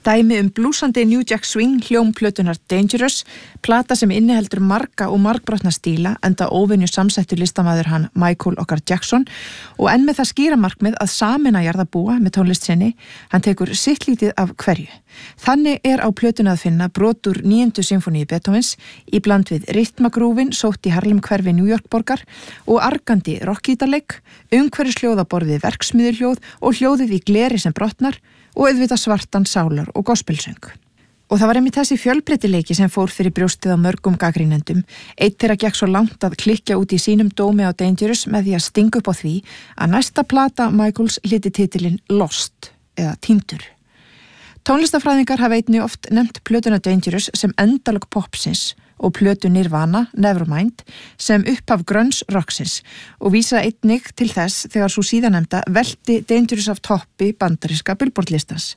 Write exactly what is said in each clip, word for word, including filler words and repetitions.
Dæmi um blúsandi New Jack Swing hljómplötunar Dangerous, plata sem inniheldur marga og margbrotna stíla enda óvenju samsettur listamaður hann Michael okkar Jackson og enn með það skýra markmið að sameina jarðarbúa með tónlist sinni, hann tekur sitt lítið af hverju. Þannig er á plötuna að finna brot úr níundu symfóníu Beethovens í bland við rytmagrúfin sótt í Harlem hverfi New York borgar og argandi rockgítarleik, umhverfishljóð á borð við verksmiðjuhljóð og hljóðið í gleri sem brotnar og auðvitað svartan sálar og gospelsöng. Og það var einmitt þessi fjölbreytileiki sem fór fyrir brjóstið á mörgum gagnrýnendum. Eitt þeirra gekk svo langt að klikja út í sínum dómi á Dangerous með því að stinga upp á því að næsta plata Michaels hlyti titilinn Lost eða Týndur. Tónlistafræðingar hafa einnig oft nefnt plötuna Dangerous sem endalok popsins og plötu Nirvana, Nevermind, sem upphaf grunge rocksins og vísa einnig til þess þegar svo síðanemda velti Dangerous af toppi bandaríska Billboard-listans.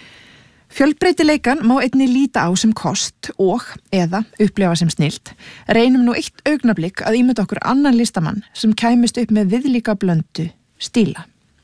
Fjölbreytileikan má einnig líta á sem kost og, eða, upplefa sem snillt. Reynum nú eitt augnablik að ímynda okkur annan listamann sem kæmist upp með viðlíka blöndu stíla.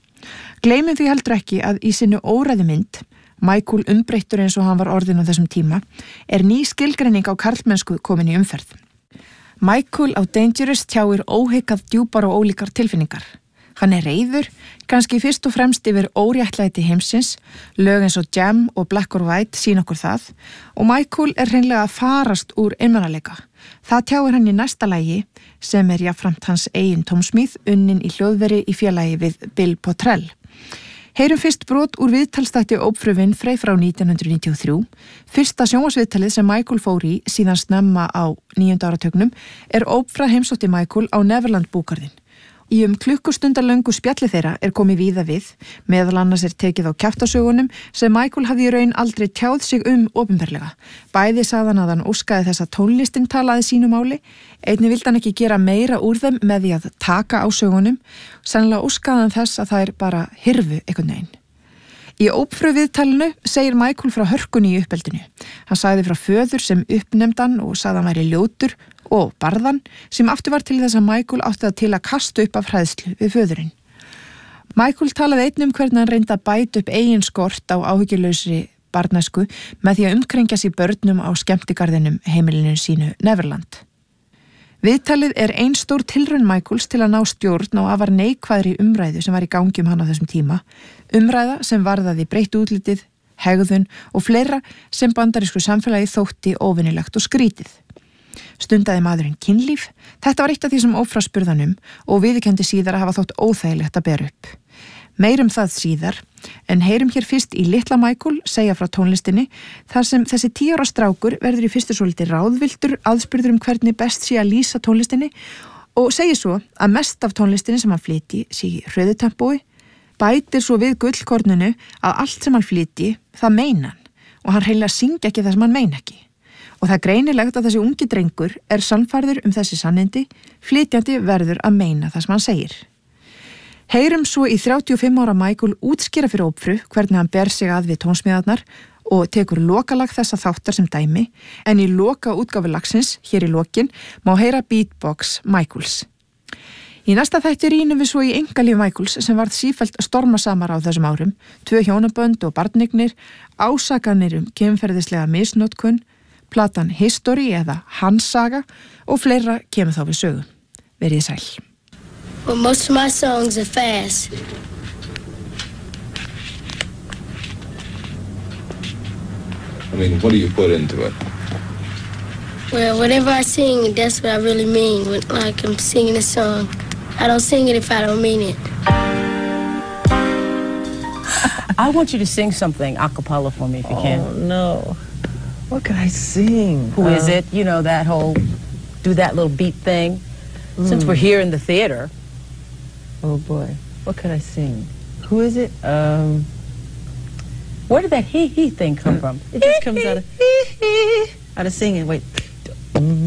Gleymum því heldur ekki að í sinni óræðu mynd, Michael umbreyttur eins og hann var orðinn á þessum tíma, er ný skilgreining á karlmennsku komin í umferð. Michael á Dangerous tjáir óhyggjað djúpar og ólíkar tilfinningar. Hann er reiður, kannski fyrst og fremst yfir óréttlæti heimsins, lög eins og Jam og Black or White sín okkur það, og Michael er hreinlega að farast úr einmanaleika. Það tjáir hann í næsta lagi, sem er jafnframt hans eigin tómsmíð, unnin í hljóðveri í félagi við Bill Potrell. Heyrum fyrst brot úr viðtalsþætti Oprah Winfrey frá nítján hundruð níutíu og þrjú. Fyrsta sjónvarpsviðtalið sem Michael fór í síðan snemma á níunda áratugnum er Oprah heimsótti Michael á Neverland búgarðinn. Í um klukkustundarlöngu spjalli þeirra er komið víða við, meðal annars er tekið á kjaftasögunum sem Michael hafði í raun aldrei tjáð sig um opinberlega. Bæði sagði hann að hann óskaði þess að tónlistin talaði sínu máli, einnig vildi hann ekki gera meira úr þeim með því að taka á sögunum, sennilega óskaði hann þess að það er bara hirfu einhvern veginn. Í Oprah-viðtalinu segir Michael frá hörkunni í uppeldinu. Hann sagði frá föður sem uppnefndan og sagði hann væri ljótur og barðan sem aftur var til þess að Michael átti það til að kasta upp af hræðslu við föðurinn. Michael talaði einnig um hvernig hann reyndi að bæta upp eigin skort á áhyggjulausri barnæsku með því að umkrengja sig börnum á skemmtigarðinum heimilinu sínu Neverland. Viðtalið er ein stór tilraun Michaels til að ná stjórn og afar neikvæðri umræðu sem var í gangi um hann á þessum tíma, umræða sem varðaði breytt útlitið, hegðun og fleira sem bandarísku samfélagi þótti óvinnilegt og skrítið. Stundaði maðurinn kynlíf, þetta var eitt af því sem Oprah spurði hann um og viðurkenndi síðar að hafa þótt óþægilegt að bera upp. Meirum það síðar, en heyrum hér fyrst í litla Michael segja frá tónlistinni þar sem þessi tíu ára strákur verður í fyrstu svolítið ráðvildur aðspurður um hvernig best sé að lýsa tónlistinni og segir svo að mest af tónlistinni sem hann flyti sé í hröðutempói, bætir svo við gullkorninu að allt sem hann flyti það meina hann og hann hreinlega syngja ekki það sem hann meina ekki. Og það er greinilegt að þessi ungi drengur er sannfærður um þessi sannindi, flytjandi verður að meina það sem hann segir. Heyrum svo í þrjátíu og fimm ára Michael útskýra fyrir Oprah hvernig hann ber sig að við tónsmíðarnar og tekur lokalag þessa þáttar sem dæmi, en í loka útgáfu lagsins, hér í lokin, má heyra beatbox Michaels. Í næsta þætti rýnum við svo í einkalíf Michaels sem varð sífellt stormasamara á þessum árum, tvö hjónabönd og barnignir, ásakanir um kynferðislega misnotkun, platan History eða Hans saga og fleira kemur þá við sögu. Verið sæl. Well, most of my songs are fast. I mean, what do you put into it? Well, whatever I sing, that's what I really mean. When, like I'm singing a song. I don't sing it if I don't mean it. I want you to sing something a cappella for me if you can. Oh, no. What can I sing? Who uh, is it? You know, that whole, do that little beat thing. Mm. Since we're here in the theater. Oh, boy. What could I sing? Who is it? Um, Where did that hee-hee thing come from? It just comes out of, out of singing. Wait.